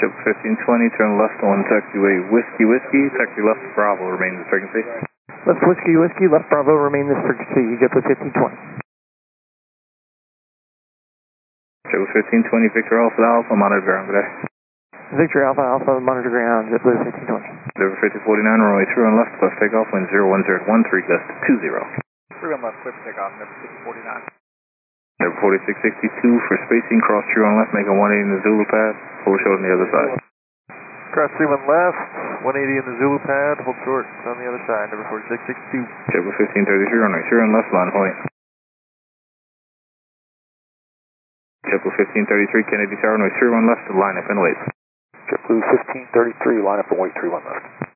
JetBlue 1520, turn left on taxiway Whiskey Whiskey, taxi left Bravo, remain in this frequency. Left Whiskey Whiskey, left Bravo, remain this frequency, JetBlue 1520. JetBlue 1520, Victor Alpha Alpha, monitor ground today. Victor Alpha Alpha, monitor ground, JetBlue 1520. Denver 5049, runway 3 on left, close takeoff, wind 01013, gust 20. 3 on left, clear for takeoff, Denver 5049. Denver 4662 for spacing, cross 3 on left, make a 180 in the Zulu pad, hold short on the other side. Cross 3 on left, 180 in the Zulu pad, hold short on the other side, Denver 4662. JetBlue 1533, runway 3 on left, line point. JetBlue 1533, Kennedy Tower, runway 3 on left, line up and wait. JetBlue 1533, line up and wait 3 on left.